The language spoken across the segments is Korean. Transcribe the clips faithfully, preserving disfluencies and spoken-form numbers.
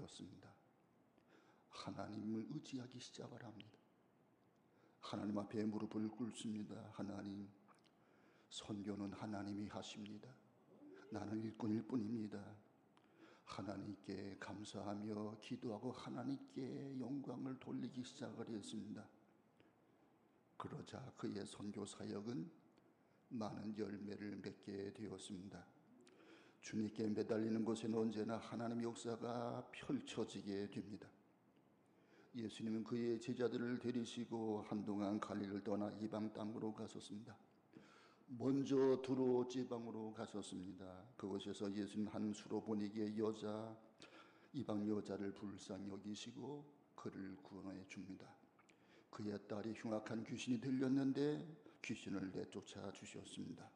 되었습니다. 하나님을 의지하기 시작을 합니다. 하나님 앞에 무릎을 꿇습니다. 하나님, 선교는 하나님이 하십니다. 나는 일꾼일 뿐입니다. 하나님께 감사하며 기도하고 하나님께 영광을 돌리기 시작을 했습니다. 그러자 그의 선교 사역은 많은 열매를 맺게 되었습니다. 주님께 매달리는 곳에는 언제나 하나님의 역사가 펼쳐지게 됩니다. 예수님은 그의 제자들을 데리시고 한동안 갈릴리를 떠나 이방 땅으로 가셨습니다. 먼저 두로 지방으로 가셨습니다. 그곳에서 예수님 한 수로보니게 여자, 이방 여자를 불쌍히 여기시고 그를 구원해 줍니다. 그의 딸이 흉악한 귀신이 들렸는데 귀신을 내쫓아 주셨습니다.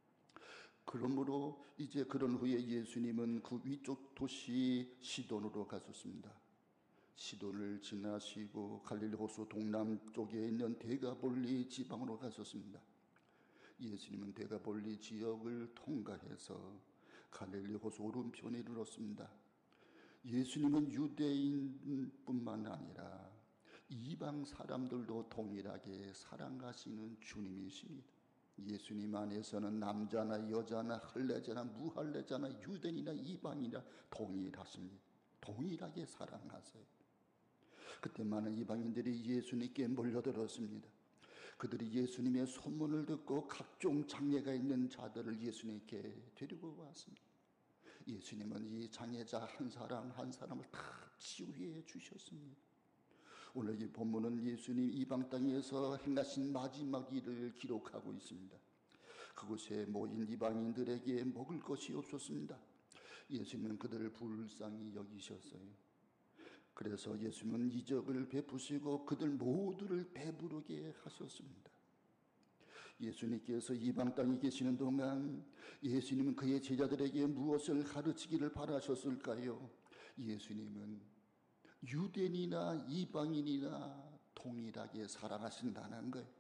그러므로 이제 그런 후에 예수님은 그 위쪽 도시 시돈으로 가셨습니다. 시돈을 지나시고 갈릴리 호수 동남쪽에 있는 데가볼리 지방으로 가셨습니다. 예수님은 데가볼리 지역을 통과해서 갈릴리 호수 오른편에 이르렀습니다. 예수님은 유대인뿐만 아니라 이방 사람들도 동일하게 사랑하시는 주님이십니다. 예수님 안에서는 남자나 여자나 할례자나 무할례자나 유대인이나 이방이나 동일하십니다. 동일하게 사랑하세요. 그때 많은 이방인들이 예수님께 몰려들었습니다. 그들이 예수님의 소문을 듣고 각종 장애가 있는 자들을 예수님께 데리고 왔습니다. 예수님은 이 장애자 한 사람 한 사람을 다 치유해 주셨습니다. 오늘 이 본문은 예수님 이방 땅에서 행하신 마지막 일을 기록하고 있습니다. 그곳에 모인 이방인들에게 먹을 것이 없었습니다. 예수님은 그들을 불쌍히 여기셨어요. 그래서 예수님은 이적을 베푸시고 그들 모두를 배부르게 하셨습니다. 예수님께서 이방 땅에 계시는 동안 예수님은 그의 제자들에게 무엇을 가르치기를 바라셨을까요? 예수님은 유대인이나 이방인이나 동일하게 사랑하신다는 거예요.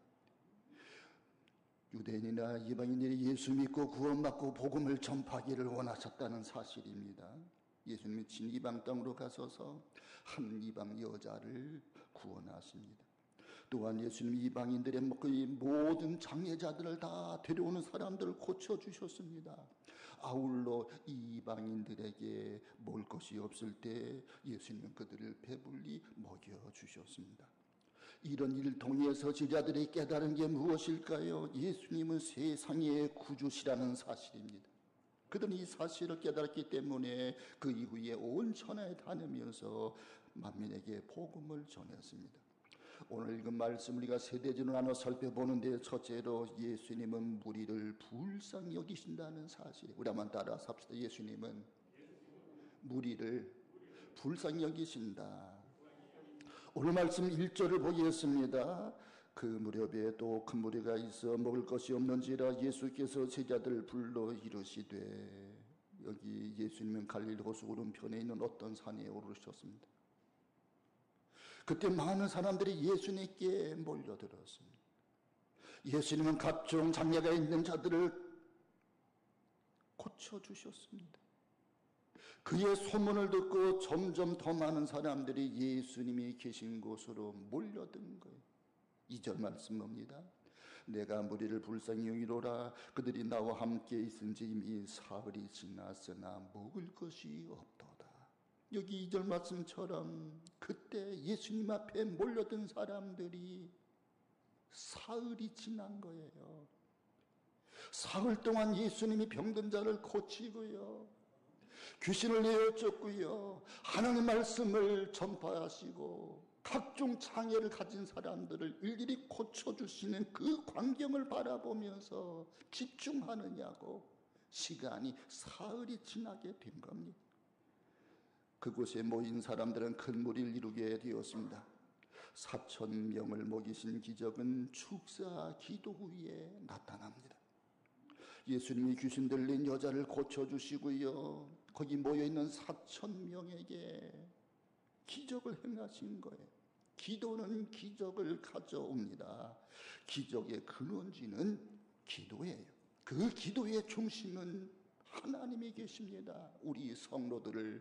유대인이나 이방인들이 예수 믿고 구원받고 복음을 전파하기를 원하셨다는 사실입니다. 예수님이 진 이방 땅으로 가셔서 한 이방 여자를 구원하십니다. 또한 예수님이 이방인들의 모든 장애자들을 다 데려오는 사람들을 고쳐주셨습니다. 아울러 이방인들에게 먹을 것이 없을 때 예수님은 그들을 배불리 먹여주셨습니다. 이런 일을 통해서 제자들이 깨달은 게 무엇일까요? 예수님은 세상의 구주시라는 사실입니다. 그들은 이 사실을 깨달았기 때문에 그 이후에 온 천하에 다니면서 만민에게 복음을 전했습니다. 오늘 읽은 말씀 우리가 세대적으로 나눠 살펴보는데, 첫째로 예수님은 무리를 불쌍히 여기신다는 사실. 우리 한번 따라서 합시다. 예수님은 무리를 불쌍히 여기신다. 오늘 말씀 일 절을 보겠습니다. 그 무렵에 또 큰 무리가 있어 먹을 것이 없는지라 예수께서 제자들을 불러 이르시되, 여기 예수님은 갈릴리 호수 오른편에 있는 어떤 산에 오르셨습니다. 그때 많은 사람들이 예수님께 몰려들었습니다. 예수님은 각종 장애가 있는 자들을 고쳐주셨습니다. 그의 소문을 듣고 점점 더 많은 사람들이 예수님이 계신 곳으로 몰려든 거예요. 이 절 말씀 봅니다. 내가 무리를 불쌍히 여기노라. 그들이 나와 함께 있은지 이미 사흘이 지났으나 먹을 것이 없도다. 여기 이 절 말씀처럼 그때 예수님 앞에 몰려든 사람들이 사흘이 지난 거예요. 사흘 동안 예수님이 병든 자를 고치고요, 귀신을 내어쫓고요, 하나님 말씀을 전파하시고 각종 장애를 가진 사람들을 일일이 고쳐주시는 그 광경을 바라보면서 집중하느냐고 시간이 사흘이 지나게 된 겁니다. 그곳에 모인 사람들은 큰 무리를 이루게 되었습니다. 사천 명을 먹이신 기적은 축사 기도 후에 나타납니다. 예수님이 귀신 들린 여자를 고쳐주시고요, 거기 모여있는 사천 명에게 기적을 행하신 거예요. 기도는 기적을 가져옵니다. 기적의 근원지는 기도예요. 그 기도의 중심은 하나님이 계십니다. 우리 성도들을